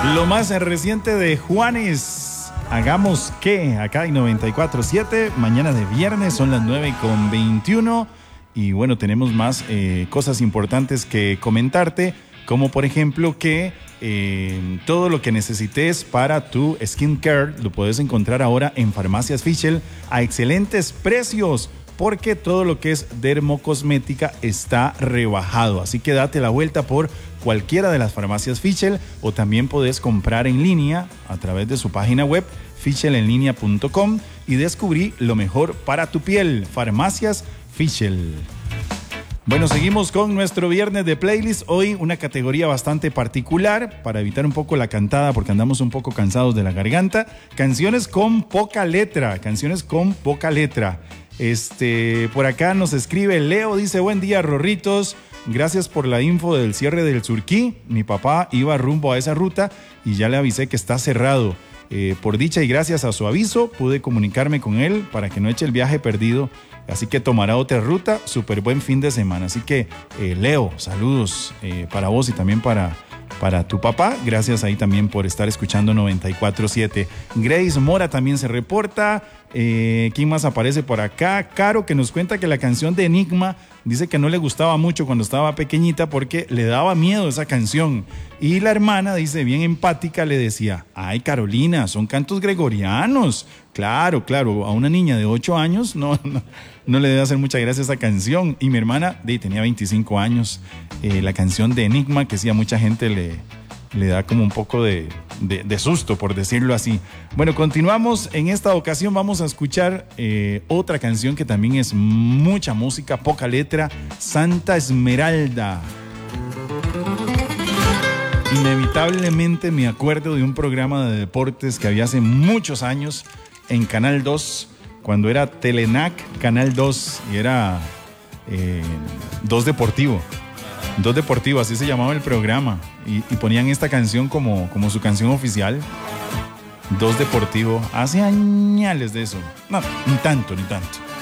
Lo más reciente de Juanes. Hagamos que acá en 94.7, mañana de viernes, son las 9:21. Y bueno, tenemos más cosas importantes que comentarte, como por ejemplo que todo lo que necesites para tu skincare lo puedes encontrar ahora en Farmacias Fischl a excelentes precios, porque todo lo que es dermocosmética está rebajado. Así que date la vuelta por cualquiera de las farmacias Fischl, o también podés comprar en línea a través de su página web fischelenlinea.com y descubrí lo mejor para tu piel. Farmacias Fischl. Bueno, seguimos con nuestro viernes de playlist. Hoy una categoría bastante particular para evitar un poco la cantada, porque andamos un poco cansados de la garganta. Canciones con poca letra, canciones con poca letra. Por acá nos escribe Leo, dice: buen día, Rorritos, gracias por la info del cierre del Surquí. Mi papá iba rumbo a esa ruta y ya le avisé que está cerrado. Por dicha y gracias a su aviso pude comunicarme con él para que no eche el viaje perdido, así que tomará otra ruta. Súper buen fin de semana. Así que Leo, saludos para vos y también para tu papá. Gracias ahí también por estar escuchando 94.7. Grace Mora también se reporta. ¿Quién más aparece por acá? Caro, que nos cuenta que la canción de Enigma dice que no le gustaba mucho cuando estaba pequeñita porque le daba miedo esa canción. Y la hermana, dice, bien empática, le decía: ay, Carolina, son cantos gregorianos. Claro, a una niña de 8 años no le debe hacer mucha gracia esa canción. Y mi hermana tenía 25 años. La canción de Enigma, que sí, a mucha gente le da como un poco de susto, por decirlo así. Bueno, continuamos. En esta ocasión vamos a escuchar otra canción que también es mucha música, poca letra. Santa Esmeralda. Inevitablemente me acuerdo de un programa de deportes que había hace muchos años en Canal 2, cuando era Telenac Canal 2 y era 2 Deportivo. 2 Deportivo, así se llamaba el programa, y ponían esta canción como su canción oficial. 2 Deportivo, hace años de eso. No, ni tanto.